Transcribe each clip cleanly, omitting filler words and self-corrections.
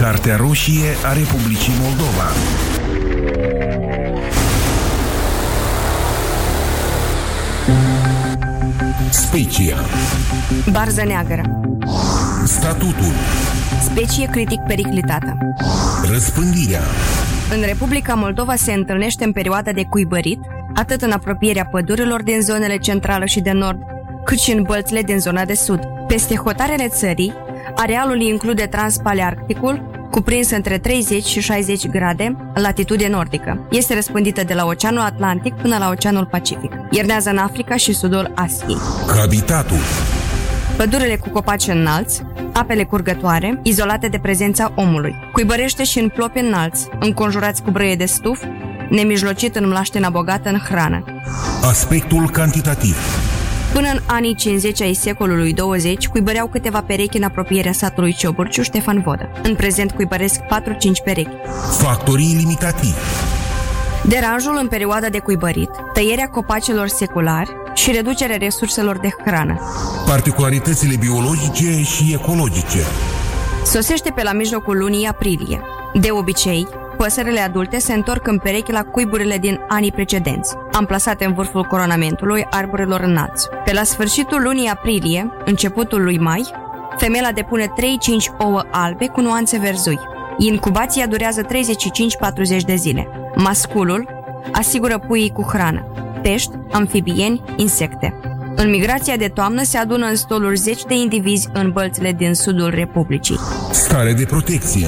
Cartea roșie a Republicii Moldova. Specia. Barză neagră. Statutul. Specie critic periclitată. Răspândirea. În Republica Moldova se întâlnește în perioada de cuibărit, atât în apropierea pădurilor din zonele centrală și de nord, cât și în bălțile din zona de sud. Peste hotarele țării, arealul include Transpalearcticul, cuprins între 30 și 60 grade, latitudine nordică. Este răspândită de la Oceanul Atlantic până la Oceanul Pacific. Iernează în Africa și sudul Asiei. Habitatul. Pădurile cu copaci înalți, apele curgătoare, izolate de prezența omului. Cuibărește și în plopi înalți, înconjurați cu brăie de stuf, nemijlocit în mlaștina bogată în hrană. Aspectul cantitativ. Până în anii 50 ai secolului 20, cuibăreau câteva perechi în apropierea satului Cioburciu, Ștefan Vodă. În prezent cuibăresc 4-5 perechi. Factorii limitativi. Deranjul în perioada de cuibărit, tăierea copacilor seculari și reducerea resurselor de hrană. Particularitățile biologice și ecologice. Sosește pe la mijlocul lunii aprilie. De obicei, păsările adulte se întorc în perechi la cuiburile din anii precedenți, amplasate în vârful coronamentului arborilor înalți. Pe la sfârșitul lunii aprilie, începutul lui mai, femela depune 3-5 ouă albe cu nuanțe verzui. Incubația durează 35-40 de zile. Masculul asigură puii cu hrană, pești, amfibieni, insecte. În migrația de toamnă se adună în stoluri zeci de indivizi în bălțile din sudul Republicii. Stare de protecție.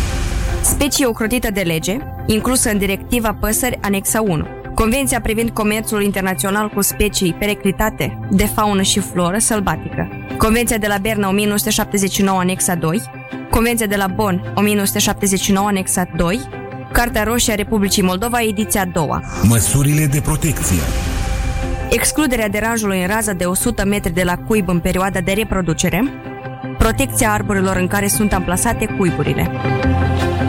Specie ocrotită de lege, inclusă în Directiva Păsări Anexa 1. Convenția privind comerțul internațional cu specii periclitate de faună și floră sălbatică. Convenția de la Berna 1979 Anexa 2. Convenția de la Bonn 1979 Anexa 2. Cartea roșie a Republicii Moldova, ediția a doua. Măsurile de protecție. Excluderea deranjului în raza de 100 metri de la cuib în perioada de reproducere. Protecția arborilor în care sunt amplasate cuiburile.